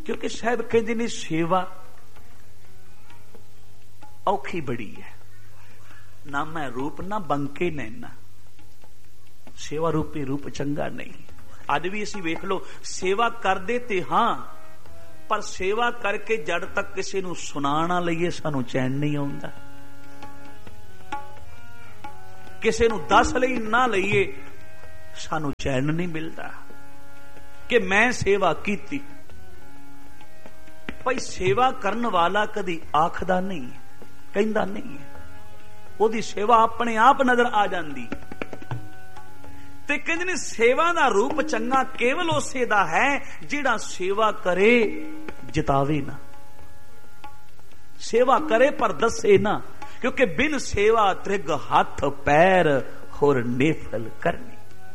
क्योंकि साहब कहते ने सेवा औखी बड़ी है, ना मैं रूप ना बंके नैना, सेवा रूपी रूप चंगा नहीं। अज भी असीं वेख लो सेवा करदे ते हां, पर सेवा करके जड़ तक किसी नूं सुना ना लईए सानू चैन नहीं आउंदा, किसी नूं दस लई ना लईए सानू चैन नहीं मिलता कि मैं सेवा कीती। भाई सेवा करन वाला कदी आखदा नहीं, कहंदा नहीं है, ओदी सेवा अपने आप नजर आ जांदी। ते कहंदे ने सेवा दा रूप चंगा केवल उसे दा है जिहड़ा सेवा करे जितावे ना, सेवा करे पर दसे ना, क्योंकि बिन सेवा त्रिग हाथ पैर होर नेफल करनी।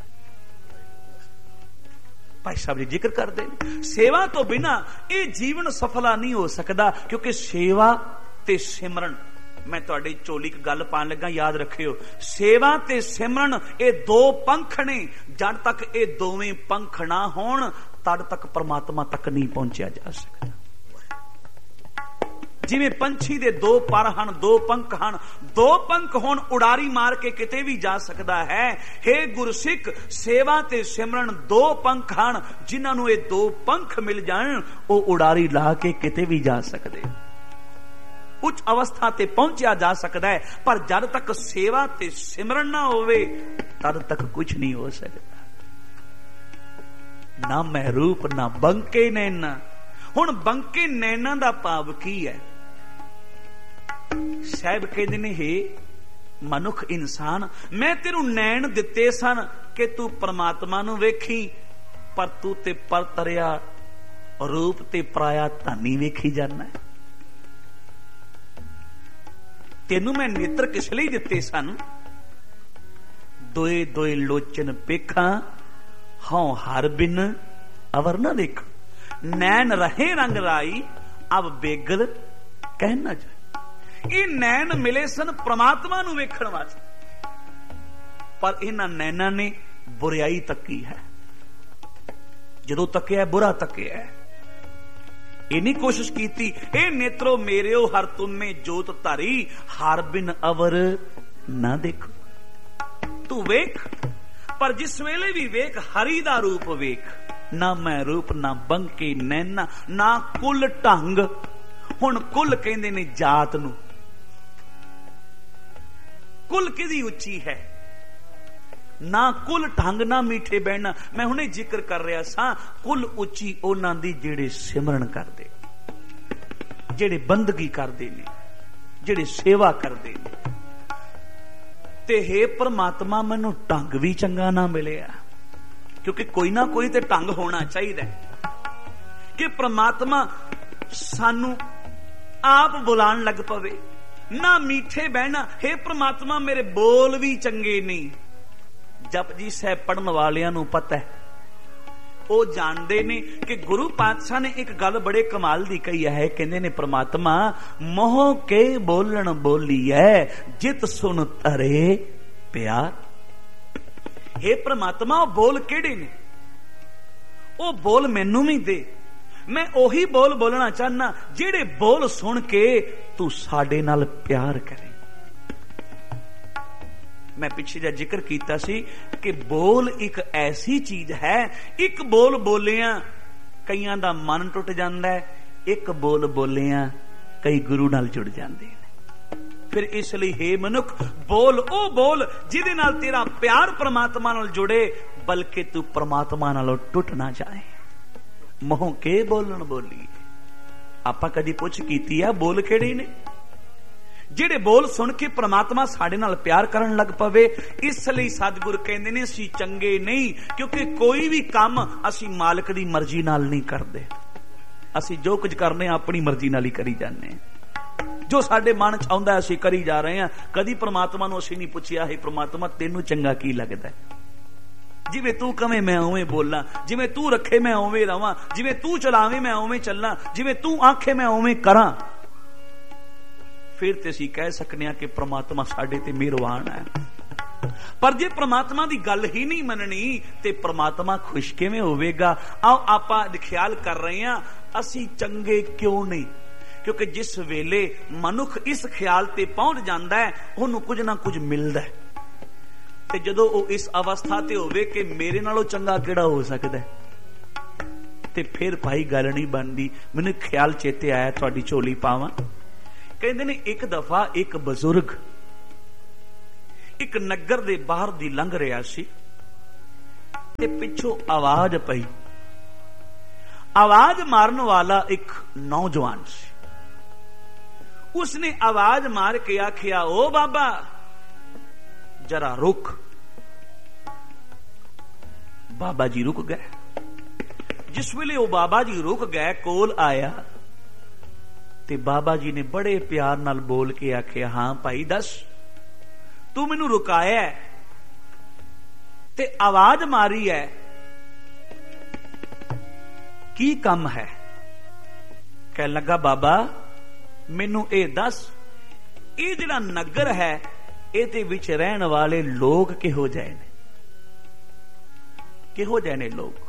भाई साहब जी जिक्र करते हैं सेवा तो बिना ये जीवन सफला नहीं हो सकता, क्योंकि सेवा ते सिमरन, मैं तुहाडी झोली एक गल पाण लगा याद रखियो, सेवा ते सिमरन ये दो पंख ने, जद तक ये दोवें पंख ना होण तद तक परमात्मा तक नहीं पहुंचा जा सकता। जिवें पंछी दे दो पर हन, दो पंख हन, दो पंख होण उड़ारी मार के किते भी जा सकदा है। हे गुरसिख सेवा ते सिमरन दो पंख हन, जिन्हां नूं ये दो पंख मिल जाण ओ उड़ारी ला के किते भी जा सकदे, उच्च अवस्था ते पहुंचा जा सकता है। पर जब तक सेवा ते सिमरन ना होवे तद तक कुछ नहीं हो सकता। ना मैं रूप ना बंके नैना। हुण बंके नैना दा भाव की है? साहब कहते ने हे मनुख इंसान, मैं तेरू नैन दिते सन कि तू परमात्मा नू वेखी, पर तू ते पर तरिया रूप ते पराया धानी वेखी जाना है। तेनू मैं नेत्र किस लई दिते सन? दोए दोए लोचन पेखा हौं हर बिन अवर न देख, नैन रहे रंग राई अब बेगल कहना जाए। ये नैन मिले सन परमात्मा नू वेखण वास्ते, पर इन्हां नैना ने बुराई तकी है, जदों तकिया बुरा तकिया है। इन्नी कोशिश की ए नेत्रो मेरेओ हर तुम्हें जोत तारी हर बिन अवर ना देखो। तू वेख, पर जिस वेले भी वेख हरि दा रूप वेख, ना मैं रूप ना बंके नैना ना कुल ढंग। हुण कुल कहंदे ने जात नू, कुल किदी उच्ची है, ना कुल ढंग ना मीठे बहना। मैं हुणे जिक्र कर रहा सा कुल उच्ची उन्हां दी जेड़े सिमरन करदे, जेड़े बंदगी करदे ने, जेड़े सेवा करदे ने। ते हे परमात्मा मैनू ढंग भी चंगा ना मिलिया, क्योंकि कोई ना कोई ते ढंग होना चाहिए कि परमात्मा सानू आप बुलान लग पवे। ना मीठे बहना, हे परमात्मा मेरे बोल भी चंगे नहीं। जपजी साहब पढ़न वालियां नू पता है, वो जानते ने कि गुरु पातशाह ने एक गल बड़े कमाल दी कही है। कहंदे ने परमात्मा मोह के बोलण बोली है जित सुन तरे प्यार। हे परमात्मा बोल केड़े ने? वो बोल मैनू भी दे, मैं ओही बोल बोलना चाहना जेड़े बोल सुन के तू साडे नाल प्यार करे। मैं पिछे जा जिक्र कीता सी कि बोल एक ऐसी चीज है, एक बोल बोलिया कईयां दा मन टुट जांदा है, एक बोल बोलिया कई गुरु नाल जुड़ जांदे ने। फिर इसलिए हे मनुख बोल ओ बोल जिहदे नाल तेरा प्यार परमात्मा नाल जुड़े, बल्कि तू परमात्मा नालों टुट ना जाए। मोह के बोलन बोली। आपां कदी पुछ कीती है बोल किहड़े ने? ਜਿਹੜੇ बोल सुन के परमात्मा साडे नाल प्यार करन लग पवे। इसलिए सतगुरु कहंदे ने असीं चंगे नहीं, क्योंकि कोई भी काम असीं मालिक दी मर्जी नाल नहीं करदे। असीं जो कुछ करने अपनी मर्जी नाल ही करी जाने, जो साडे मन च आउंदा असीं करी जा रहे हैं। कदी परमात्मा नूं असीं नहीं पुछिया है परमात्मा तैनूं चंगा की लगदा है? जिवें तू कवे मैं उवें बोलां, जिवें तू रखे मैं उवें रवां, जिवें तू चलावे मैं उवें चलां, जिवें तू आखे मैं उवें करां। फिर ते असीं कह सकने कि परमात्मा साडे ते मेहरबान है। पर जे परमात्मा की गल ही नहीं मननी ते परमात्मा खुश किवें होवेगा। आओ आपां ख्याल कर रहे हैं असी चंगे क्यों नहीं, क्योंकि जिस वेले मनुख इस ख्याल ते पहुंच जाता है उन्होंने कुछ ना कुछ मिलता है। ते जदों वो इस अवस्था ते होवे कि मेरे नालों चंगा किहड़ा हो सकता है, ते फिर भाई गल नहीं बनती। मैनूं ख्याल चेते आया, तुहाडी झोली पावां। कहंदे ने एक दफा एक बजुर्ग एक नगर दे बाहर दी लंघ रहा सी ते पिछों आवाज पई। आवाज मारन वाला एक नौजवान सी। उसने आवाज मार के आखिया, ओ बाबा जरा रुक। बाबा जी रुक गए। जिस वेले वो बाबा जी रुक गए, कोल आया ते बाबा जी ने बड़े प्यार नाल बोल के आखिया, हां भाई दस, तू मैनू रुकाया ते आवाज मारी है, की कम है? कह लगा बाबा मैनू ए दस, ये जिहड़ा नगर है इहदे विच रहन वाले लोग किहो जाए ने, किहो जाए ने लोग?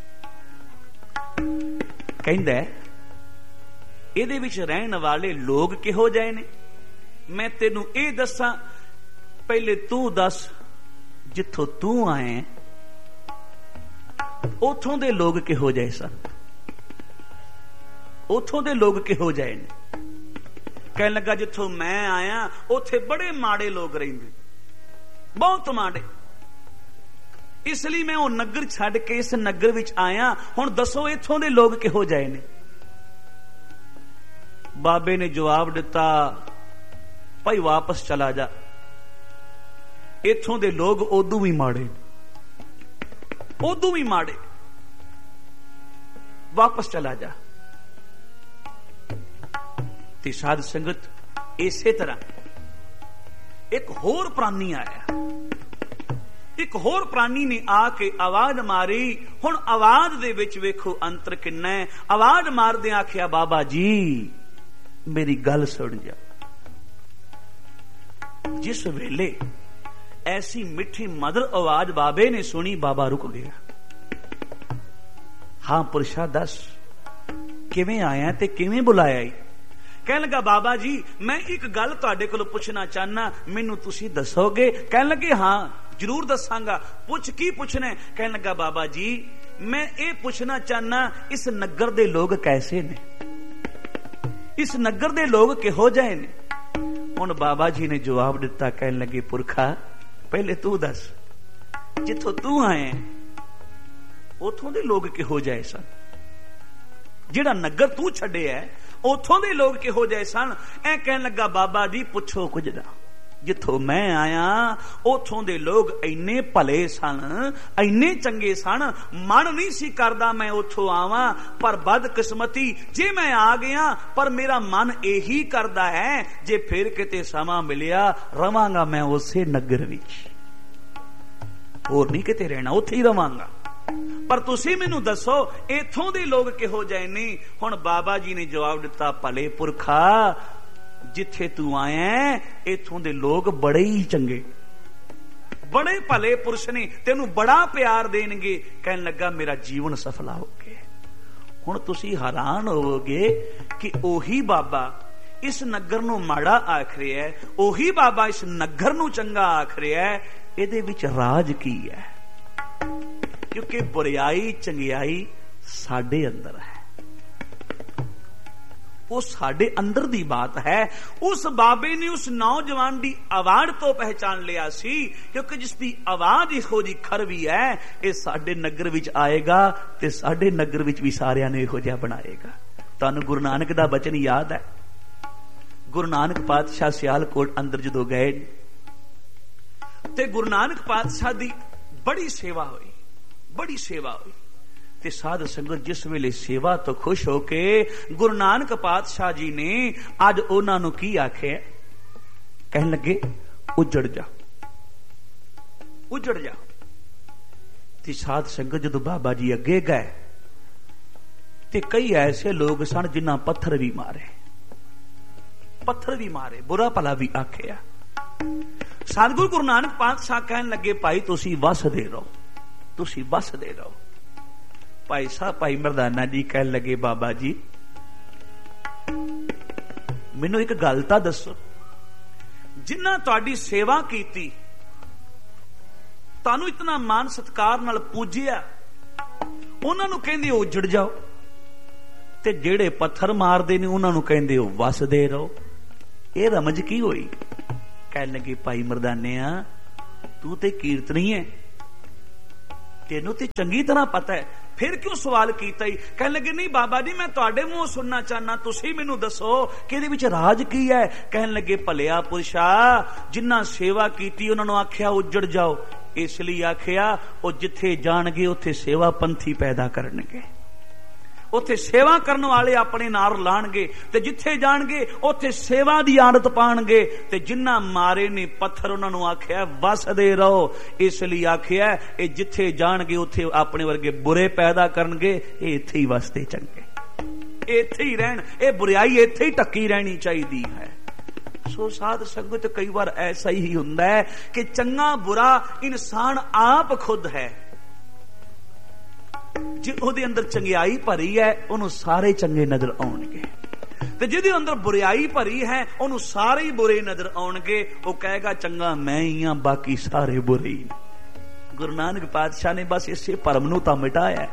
कहंदा इहदे विच रहन वाले लोग किहो जाए ने? मैं तेनू ए दसां, पहले तू दस जिथों तू आए उथों दे लोग किहो जाए सन, उथों दे लोग किहो जाए ने? कहने लगा जिथों मैं आया उथे बड़े माड़े लोग रहिंदे, बहुत माड़े, इसलिए मैं वो नगर छड्ड के इस नगर विच आया। हुण दसो इथों दे लोग किहो जाए ने? बाबे ने जवाब दिता, भाई वापस चला जा, इथों दे लोग उदू भी माड़े, उदू भी माड़े, वापस चला जा। ते साध संगत इसे तरह एक होर प्राणी आया, एक होर प्राणी ने आके आवाज मारी। हुण आवाज दे विच वेखो अंतर किन्ना है। आवाज मार दे आखिया, बाबा जी मेरी गल सुन जा। जिस वेले ऐसी मीठी मधुर आवाज बाबे ने सुनी, बाबा रुक गया। हां पुरुषा दस, किवें आया ते किवें बुलाया? कहने लगा बाबा जी मैं एक गल तुहाडे कोलों पुछना चाहना, मैनू तुसी दसोगे? कहने लगे हां जरूर दसांगा। पूछ की पुछना है? कहने लगा बाबा जी मैं ये पुछना चाहना, इस नगर दे लोग कैसे ने, इस नगर दे लोग किहो जाए ने? हुण बाबा जी ने जवाब दिता, कहने लगे पुरखा पहले तू दस जिथों तू आए उथों दे लोग किहो जाए सन, जिहड़ा नगर तू छड्डे है उथों दे लोग किहो जाए सन? ऐ कहने लगा बाबा जी पुछो कुछ ना, जिथों मैं आया उथों दे लोग इन्ने भले सन, इन्ने चंगे सन, मन नहीं सी करदा मैं उथों आवां, पर बदकिस्मती जे मैं आ गया, पर मेरा मन यही करदा है जे फिर किते समा मिलिया रवांगा मैं उसे नगर विच, होर नहीं किते रहना, उत्थे ही रवांगा। पर तुसी मैनू दसो इथों दे लोग किहो जाए ने? हुण बाबा जी ने जवाब दिता, भले पुरखा जिथे तू आया इथों दे लोग बड़े ही चंगे, बड़े भले पुरुष ने, तेनू बड़ा प्यार देणगे। कहने लगा मेरा जीवन सफला हो गया। हुण तुसी हैरान होवोगे कि ओही बाबा इस नगर नू माड़ा आख रहा है, ओही बाबा इस नगर नू चंगा आख रहा है, इहदे विच राज की है? क्योंकि बुराई चंगियाई साडे अंदर है, वो साडे अंदर दी बात है। उस बाबे ने उस नौजवान दी आवाज तो पहचान लिया सी, क्योंकि जिसकी आवाज इहो जी खरवी है, ये साडे नगर विच आएगा ते साडे नगर विच भी सारियां ने इहो जिहा बनाएगा। तुहानू गुरु नानक दा बचन याद है? गुरु नानक पातशाह सियालकोट अंदर जदों गए ते गुरु नानक पातशाह दी बड़ी सेवा हुई, बड़ी सेवा हुई। ते साध संगत जिस वेले सेवा तो खुश होके गुरु नानक पातशाह जी ने अज उन्हां नूं की आखिया? कहन लगे उजड़ जा, उजड़ जा। ते साध संगत जदों बाबा जी अगे गए ते कई ऐसे लोग सन जिन्हां पत्थर भी मारे, पत्थर भी मारे, बुरा भला भी आखिया। सतगुरु गुरु नानक पातशाह कहन लगे भाई तुसी वसदे रहो, तुसी वसदे रहो। भाई साहब भाई मरदाना जी कहन लगे बाबा जी मैनू एक गल तां दसो, जिन्ना तुहाडी सेवा कीती, तुहानू इतना मान सत्कार नाल पूजिया, उन्हां नू कहंदे हो उजड़ जाओ, ते जेड़े पत्थर मारदे ने उन्हां नू कहंदे हो वसदे रहो, ये रमज की होई? कहन लगे भाई मरदाने तू ते कीर्तनी है, तेनू ते चंगी तरह पता है, फिर क्यों सवाल कीता ही? कहन लगे नहीं बाबा जी मैं तुहाडे मुंहों सुनना चाहना, तुसी मैनू दसो कि इहदे विच राज की है। कहन लगे भलिया पुरुषा जिन्ना सेवा कीती उन्हां नू आखिया उजड़ जाओ, इसलिए आखिया ओ जिथे जाणगे उत्थे सेवा पंथी पैदा करनगे, उत्थे सेवा करने वाले अपने नार लाणगे, ते जिथे जाणगे उत्थे सेवा दी आदत पाणगे, ते जिन्ना मारे ने पत्थर उन्हां नू आखिया वसदे रहो, इसलिए आखिया ए जिथे जाणगे उत्थे अपने वर्गे बुरे पैदा करनगे, ए इत्थे ही वसदे चंगे, इत्थे ही रहन, ए बुराई इत्थे ही टक्की रहनी चाहिदी है। सो साध संगत कई बार ऐसा ही हुंदा है कि चंगा बुरा इंसान आप खुद है, जे ਉਹਦੇ अंदर चंगियाई भरी है ਉਹਨੂੰ सारे चंगे नजर आउणगे, ते ਜਿਹਦੇ अंदर बुराई भरी है ਉਹਨੂੰ सारे ही बुरे नजर आउणगे, वो कहेगा चंगा मैं ही हां बाकी सारे बुरे ही। गुरु नानक पातशाह ने बस इसे भरम नूं तां मिटाया,